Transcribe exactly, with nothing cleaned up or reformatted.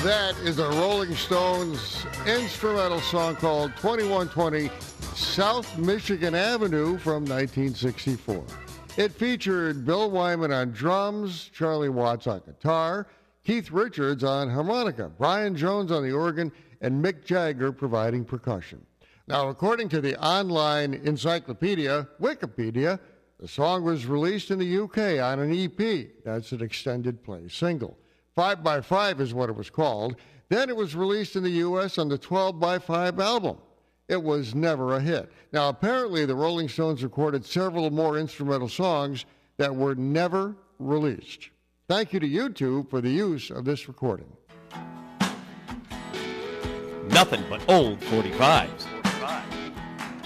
That is a Rolling Stones instrumental song called twenty-one twenty South Michigan Avenue from nineteen sixty-four. It featured Bill Wyman on drums, Charlie Watts on guitar, Keith Richards on harmonica, Brian Jones on the organ, and Mick Jagger providing percussion. Now, according to the online encyclopedia, Wikipedia, the song was released in the U K on an E P. That's an extended play single. five by five is what it was called. Then it was released in the U S on the twelve by five album. It was never a hit. Now, apparently, the Rolling Stones recorded several more instrumental songs that were never released. Thank you to YouTube for the use of this recording. Nothing but old forty-fives.